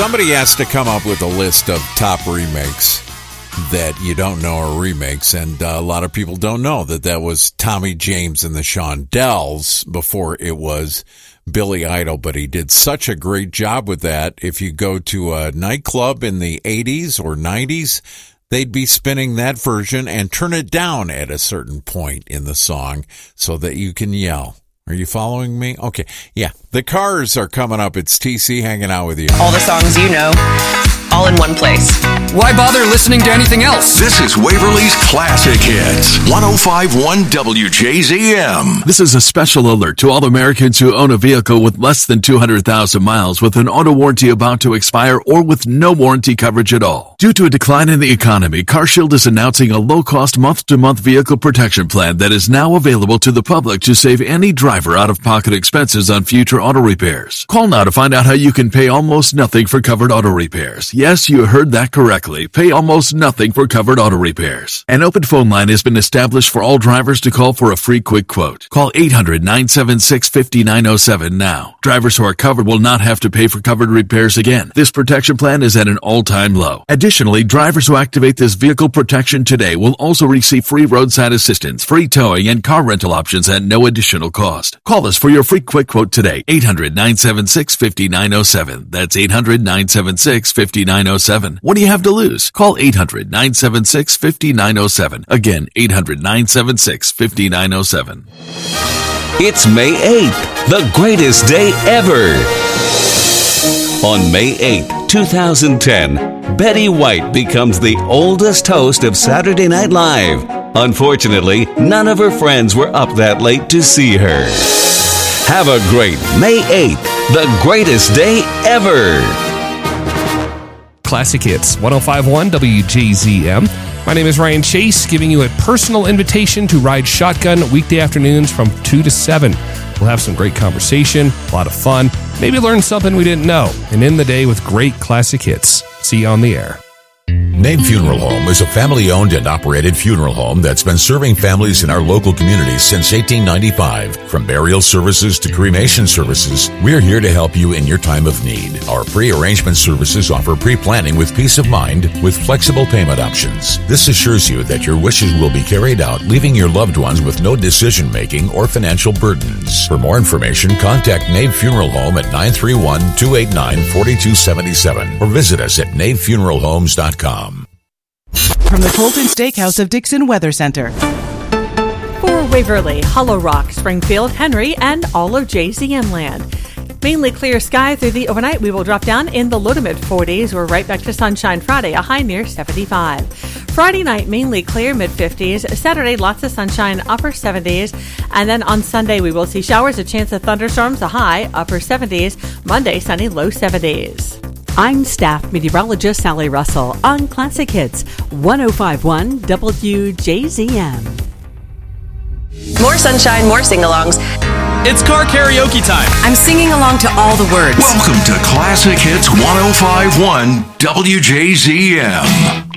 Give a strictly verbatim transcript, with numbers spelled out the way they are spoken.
somebody has to come up with a list of top remakes that you don't know are remakes, and uh, a lot of people don't know that that was Tommy James and the Shondells before it was Billy Idol, but he did such a great job with that. If you go to a nightclub in the eighties or nineties, they'd be spinning that version and turn it down at a certain point in the song so that you can yell. Are you following me? Okay. Yeah. The Cars are coming up. It's T C hanging out with you. All the songs you know, all in one place. Why bother listening to anything else? This is Waverly's Classic Hits, one oh five point one W J Z M. This is a special alert to all Americans who own a vehicle with less than two hundred thousand miles with an auto warranty about to expire or with no warranty coverage at all. Due to a decline in the economy, CarShield is announcing a low-cost month-to-month vehicle protection plan that is now available to the public to save any driver out-of-pocket expenses on future auto repairs. Call now to find out how you can pay almost nothing for covered auto repairs. Yes, you heard that correctly. Pay almost nothing for covered auto repairs. An open phone line has been established for all drivers to call for a free quick quote. Call eight hundred, nine seven six, five nine zero seven now. Drivers who are covered will not have to pay for covered repairs again. This protection plan is at an all-time low. Additionally, drivers who activate this vehicle protection today will also receive free roadside assistance, free towing, and car rental options at no additional cost. Call us for your free quick quote today. eight hundred, nine seven six, five nine zero seven. That's eight hundred, nine seven six, five nine zero seven. What do you have to lose? Call eight hundred, nine seven six, five nine zero seven. Again, eight hundred, nine seven six, five nine zero seven. It's May eighth, the greatest day ever. On May eighth, twenty ten, Betty White becomes the oldest host of Saturday Night Live. Unfortunately, none of her friends were up that late to see her. Have a great May eighth, the greatest day ever. Classic Hits, one oh five point one W J Z M. My name is Ryan Chase, giving you a personal invitation to ride shotgun weekday afternoons from two to seven. We'll have some great conversation, a lot of fun, maybe learn something we didn't know, and end the day with great classic hits. See you on the air. Name Funeral Home is a family-owned and operated funeral home that's been serving families in our local communities since eighteen ninety-five. From burial services to cremation services, we're here to help you in your time of need. Our pre-arrangement services offer pre-planning with peace of mind with flexible payment options. This assures you that your wishes will be carried out, leaving your loved ones with no decision-making or financial burdens. For more information, contact Nave Funeral Home at nine three one, two eight nine, four two seven seven or visit us at nave funeral homes dot com. From the Colton Steakhouse of Dixon Weather Center. For Waverly, Hollow Rock, Springfield, Henry, and all of J Z M land. Mainly clear sky through the overnight. We will drop down in the low to mid forties. We're right back to sunshine Friday, a high near seventy-five. Friday night, mainly clear, mid fifties. Saturday, lots of sunshine, upper seventies. And then on Sunday, we will see showers, a chance of thunderstorms, a high, upper seventies. Monday, sunny, low seventies. I'm staff meteorologist Sally Russell on Classic Hits, one oh five point one W J Z M. More sunshine, more sing-alongs. It's car karaoke time. I'm singing along to all the words. Welcome to Classic Hits one oh five point one W J Z M.